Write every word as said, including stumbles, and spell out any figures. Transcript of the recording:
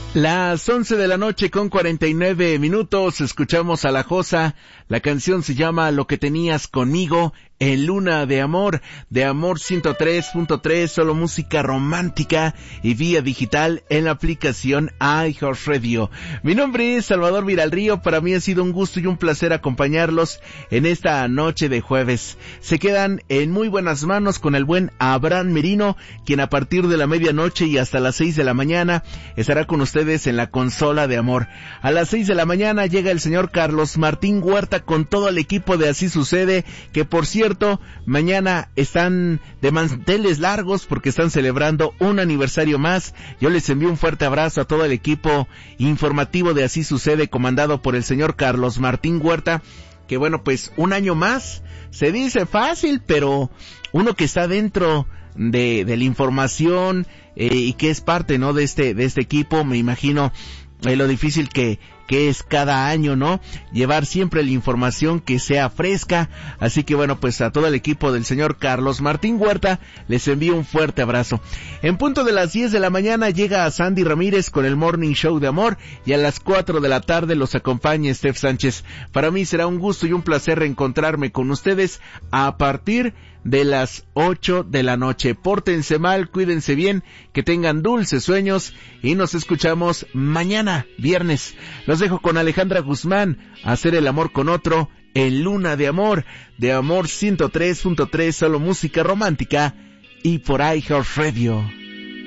Las once de la noche con cuarenta y nueve minutos, escuchamos a La Josa. La canción se llama Lo que tenías conmigo, en Luna de Amor, de Amor ciento tres punto tres, solo música romántica y vía digital en la aplicación iHeartRadio. Mi nombre es Salvador Viralrío, para mí ha sido un gusto y un placer acompañarlos en esta noche de jueves. Se quedan en muy buenas manos con el buen Abraham Merino, quien a partir de la medianoche y hasta las seis de la mañana estará con ustedes en la consola de amor. A las seis de la mañana llega el señor Carlos Martín Huerta con todo el equipo de Así Sucede, que por cierto, mañana están de manteles largos porque están celebrando un aniversario más. Yo les envío un fuerte abrazo a todo el equipo informativo de Así Sucede, comandado por el señor Carlos Martín Huerta, que bueno, pues un año más, se dice fácil, pero uno que está dentro de, de la información eh, y que es parte, ¿no?, de este, de este equipo, me imagino eh, lo difícil que que es cada año, ¿no?, llevar siempre la información que sea fresca. Así que bueno, pues a todo el equipo del señor Carlos Martín Huerta les envío un fuerte abrazo. En punto de las diez de la mañana llega Sandy Ramírez con el Morning Show de Amor, y a las cuatro de la tarde los acompaña Steph Sánchez. Para mí será un gusto y un placer reencontrarme con ustedes a partir de las ocho de la noche. Pórtense mal, cuídense bien, que tengan dulces sueños y nos escuchamos mañana, viernes. Los dejo con Alejandra Guzmán, Hacer el amor con otro, en Luna de Amor, de Amor ciento tres punto tres, solo música romántica y por iHeartRadio.